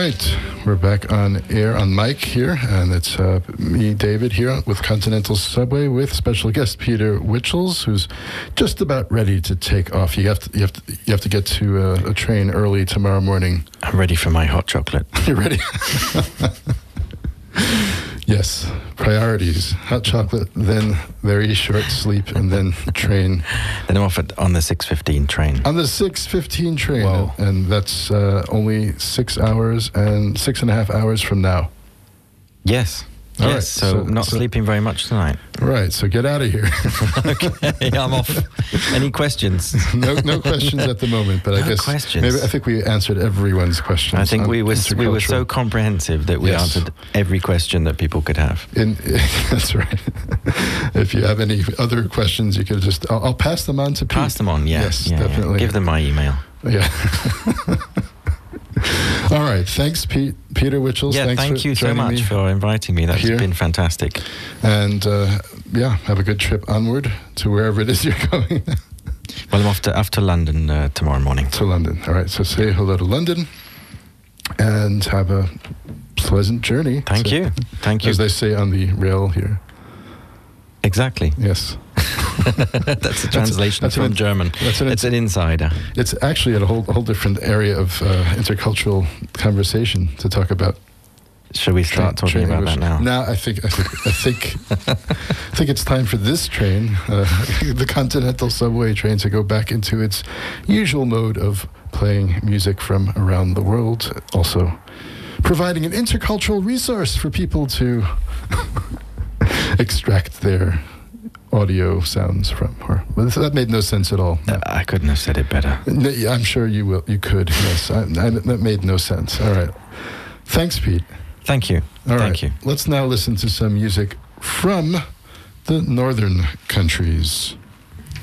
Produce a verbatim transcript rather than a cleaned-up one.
right, we're back on air on mic here, and it's uh, me, David, here with Continental Subway with special guest Peter Witchels, who's just about ready to take off. You have to, you have to, you have to get to a, a train early tomorrow morning. I'm ready for my hot chocolate. You're ready? Yes, priorities. Hot chocolate, then very short sleep, and then train. Then I'm off at, on the six fifteen train. On the six fifteen train. Whoa. And that's uh, only six hours and six and a half hours from now. Yes. All yes, right, so, so- not so- sleeping very much tonight. Right, so get out of here. Okay, I'm off. Any questions? no, no questions at the moment, but I No guess questions. maybe I think we answered everyone's questions. I think on we were we were so intercultural. comprehensive that we Yes. answered every question that people could have. In, that's right. If you have any other questions, you could just I'll, I'll pass them on to Pete. Pass them on, yeah. Yes, yeah, yeah. definitely. Give them my email. Yeah. All right. Thanks, Pete. Peter Witchels. Yeah, thanks thank for you so joining much me. for inviting me. That's here. been fantastic. And uh, yeah, have a good trip onward to wherever it is you're going. Well, I'm off to, off to London uh, tomorrow morning. To London. All right. So say hello to London and have a pleasant journey. Thank So- you. Thank you. As they say on the rail here. Exactly. Yes. That's a translation that's from an- German. that's an- it's an insider. It's actually at a whole, whole different area of uh, intercultural conversation to talk about. Shall we start train- talking train about English. that now? Now, I think I think I think I think it's time for this train, uh, the Continental Subway train, to go back into its usual mode of playing music from around the world, also providing an intercultural resource for people to extract their audio sounds from. Or well, that made no sense at all. Uh, I couldn't have said it better. No, yeah, I'm sure you will. You could. Yes, I, I, that made no sense. All right. Thanks, Pete. Thank you. All Thank right. you. Let's now listen to some music from the northern countries.